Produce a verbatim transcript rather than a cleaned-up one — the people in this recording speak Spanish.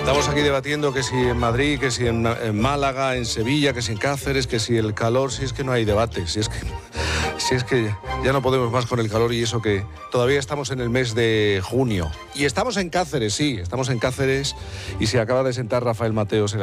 Estamos aquí debatiendo que si en Madrid, que si en, en Málaga, en Sevilla, que si en Cáceres, que si el calor, si es que no hay debate, si es que, si es que ya no podemos más con el calor y eso que todavía estamos en el mes de junio. Y estamos en Cáceres, sí, estamos en Cáceres y se acaba de sentar Rafael Mateos en la